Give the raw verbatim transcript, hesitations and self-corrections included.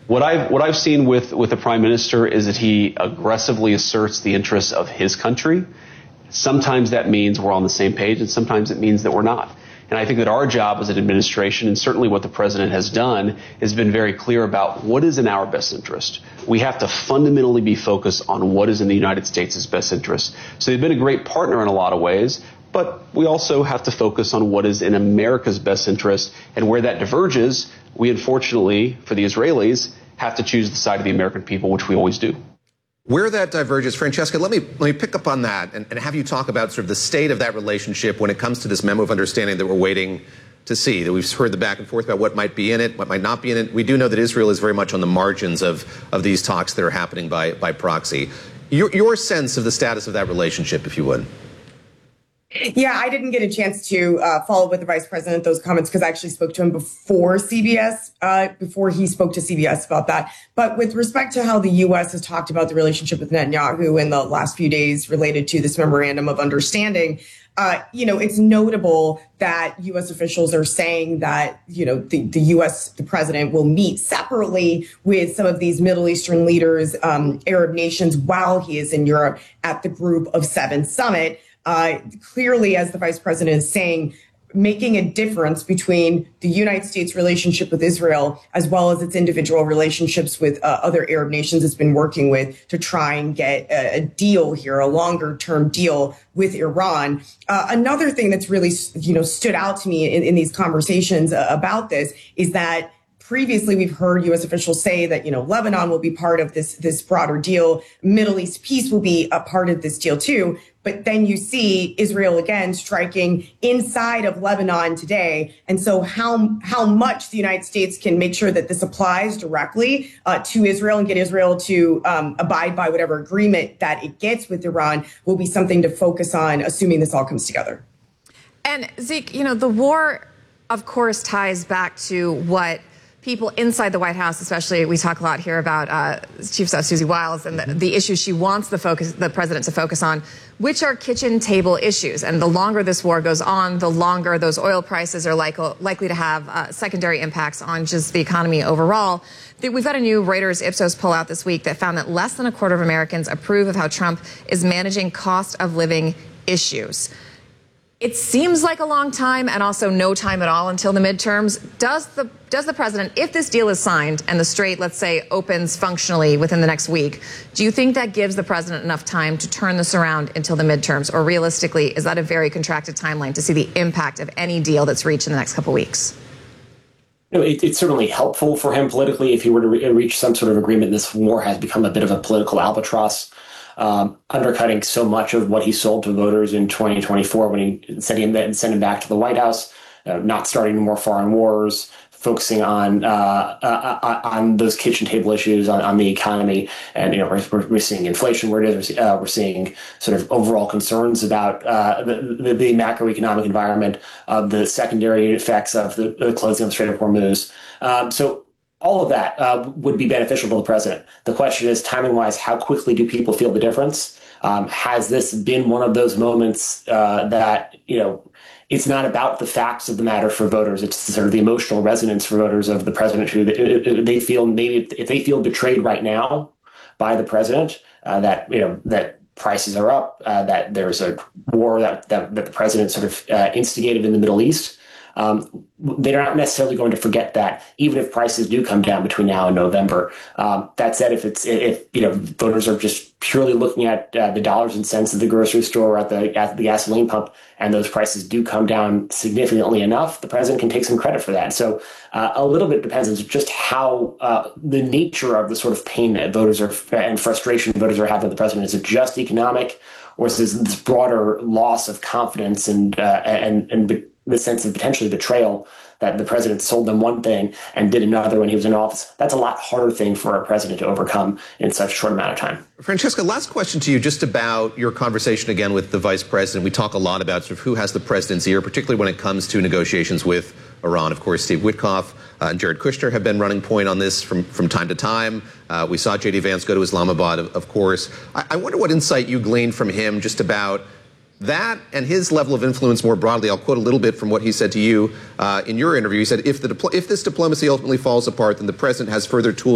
What I've what I've seen with with the prime minister is that he aggressively asserts the interests of his country. Sometimes that means we're on the same page, and sometimes it means that we're not. And I think that our job as an administration, and certainly what the president has done, has been very clear about what is in our best interest. We have to fundamentally be focused on what is in the United States' best interest. So they've been a great partner in a lot of ways, but we also have to focus on what is in America's best interest. And where that diverges, we unfortunately, for the Israelis, have to choose the side of the American people, which we always do. Where that diverges, Francesca, let me let me pick up on that and, and have you talk about sort of the state of that relationship when it comes to this memo of understanding that we're waiting to see. That we've heard the back and forth about what might be in it, what might not be in it. We do know that Israel is very much on the margins of, of these talks that are happening by, by proxy. Your, your sense of the status of that relationship, if you would. Yeah, I didn't get a chance to uh, follow with the vice president those comments because I actually spoke to him before C B S, uh, before he spoke to C B S about that. But with respect to how the U S has talked about the relationship with Netanyahu in the last few days related to this memorandum of understanding, uh, you know, it's notable that U S officials are saying that, you know, the, the U S, the president will meet separately with some of these Middle Eastern leaders, um, Arab nations, while he is in Europe at the Group of Seven summit. Uh, clearly, as the vice president is saying, making a difference between the United States relationship with Israel as well as its individual relationships with uh, other Arab nations it's been working with to try and get a, a deal here, a longer term deal with Iran. Uh, another thing that's really, you know, stood out to me in, in these conversations uh, about this is that previously, we've heard U S officials say that, you know, Lebanon will be part of this, this broader deal. Middle East peace will be a part of this deal, too. But then you see Israel again striking inside of Lebanon today. And so how how much the United States can make sure that this applies directly uh, to Israel and get Israel to um, abide by whatever agreement that it gets with Iran will be something to focus on, assuming this all comes together. And Zeke, you know, the war, of course, ties back to what people inside the White House, especially, we talk a lot here about uh, Chief of Staff Susie Wiles and the, the issues she wants the focus, the president to focus on, which are kitchen table issues. And the longer this war goes on, the longer those oil prices are like, likely to have uh, secondary impacts on just the economy overall. We've got a new Reuters Ipsos poll out this week that found that less than a quarter of Americans approve of how Trump is managing cost of living issues. It seems like a long time and also no time at all until the midterms. Does the does the president, if this deal is signed and the strait, let's say, opens functionally within the next week, do you think that gives the president enough time to turn this around until the midterms? Or realistically, is that a very contracted timeline to see the impact of any deal that's reached in the next couple of weeks? You know, it, it's certainly helpful for him politically if he were to re- reach some sort of agreement. This war has become a bit of a political albatross. Um, undercutting so much of what he sold to voters in twenty twenty-four when he sent him, sent him back to the White House, uh, not starting more foreign wars, focusing on uh, uh, on those kitchen table issues, on, on the economy. And, you know, we're, we're seeing inflation where it is. Uh, we're seeing sort of overall concerns about uh, the, the, the macroeconomic environment, of the secondary effects of the, the closing of the Strait of Hormuz. Um, so all of that uh, would be beneficial to the president. The question is, timing-wise, how quickly do people feel the difference? Um, has this been one of those moments uh, that, you know, it's not about the facts of the matter for voters. It's sort of the emotional resonance for voters of the president who they, they feel maybe if they feel betrayed right now by the president, uh, that, you know, that prices are up, uh, that there's a war that, that, that the president sort of uh, instigated in the Middle East. Um, they're not necessarily going to forget that, even if prices do come down between now and November. Um, that said, if it's if you know voters are just purely looking at uh, the dollars and cents at the grocery store or at the at the gasoline pump, and those prices do come down significantly enough, the president can take some credit for that. So uh, a little bit depends on just how uh, the nature of the sort of pain that voters are and frustration voters are having with the president. Is it just economic, or is this, this broader loss of confidence and uh, and and the sense of potentially betrayal that the president sold them one thing and did another when he was in office? That's a lot harder thing for a president to overcome in such a short amount of time. Francesca, last question to you, just about your conversation again with the vice president. We talk a lot about sort of who has the president's ear, particularly when it comes to negotiations with Iran. Of course, Steve Witkoff uh, and Jared Kushner have been running point on this from, from time to time. Uh, we saw J D Vance go to Islamabad, of, of course. I, I wonder what insight you gleaned from him just about that and his level of influence more broadly. I'll quote a little bit from what he said to you uh, in your interview. He said, if, the if this diplomacy ultimately falls apart, then the president has further tools